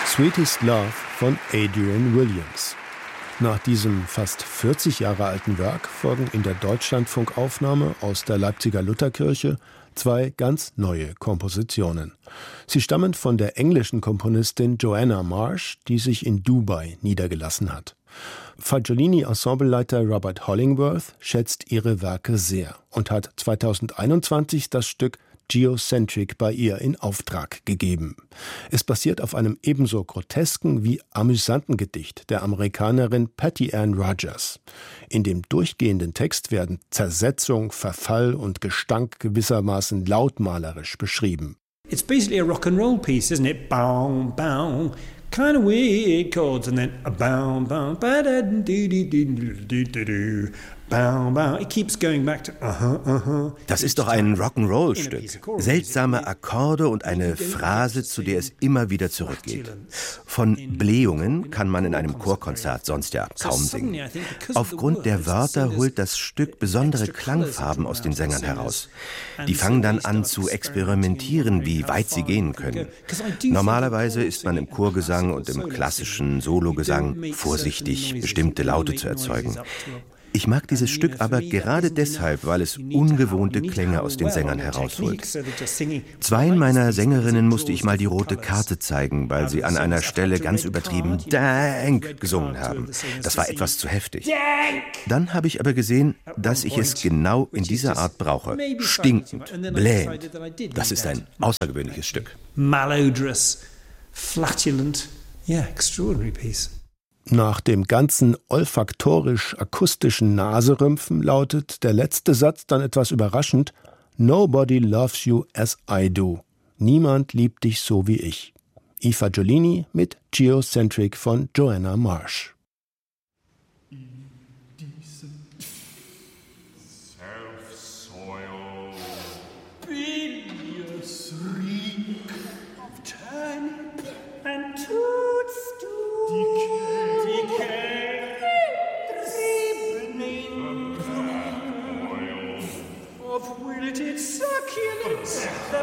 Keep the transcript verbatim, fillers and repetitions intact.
Sweetest Love von Adrian Williams. Nach diesem fast vierzig Jahre alten Werk folgen in der Deutschlandfunkaufnahme aus der Leipziger Lutherkirche zwei ganz neue Kompositionen. Sie stammen von der englischen Komponistin Joanna Marsh, die sich in Dubai niedergelassen hat. Fagiolini-Ensembleleiter Robert Hollingworth schätzt ihre Werke sehr und hat zweitausendeinundzwanzig das Stück Geocentric bei ihr in Auftrag gegeben. Es basiert auf einem ebenso grotesken wie amüsanten Gedicht der Amerikanerin Patty Ann Rogers. In dem durchgehenden Text werden Zersetzung, Verfall und Gestank gewissermaßen lautmalerisch beschrieben. It's basically a rock and roll piece, isn't it? Bow, bow. Kind of weird chords and then a bow, bow, ba da do do do do do do. Bow, bow. It keeps going back to uh-huh, uh-huh. Das ist doch ein Rock'n'Roll-Stück. Seltsame Akkorde und eine Phrase, zu der es immer wieder zurückgeht. Von Blähungen kann man in einem Chorkonzert sonst ja kaum singen. Aufgrund der Wörter holt das Stück besondere Klangfarben aus den Sängern heraus. Die fangen dann an zu experimentieren, wie weit sie gehen können. Normalerweise ist man im Chorgesang und im klassischen Sologesang vorsichtig, bestimmte Laute zu erzeugen. Ich mag dieses Stück aber gerade deshalb, weil es ungewohnte Klänge aus den Sängern herausholt. Zweien meiner Sängerinnen musste ich mal die rote Karte zeigen, weil sie an einer Stelle ganz übertrieben Dank gesungen haben. Das war etwas zu heftig. Dann habe ich aber gesehen, dass ich es genau in dieser Art brauche. Stinkend, blähend. Das ist ein außergewöhnliches Stück. Malodorous, flatulent, yeah, extraordinary piece. Nach dem ganzen olfaktorisch-akustischen Naserümpfen lautet der letzte Satz dann etwas überraschend: Nobody loves you as I do. Niemand liebt dich so wie ich. I Fagiolini mit Geocentric von Joanna Marsh. In diesem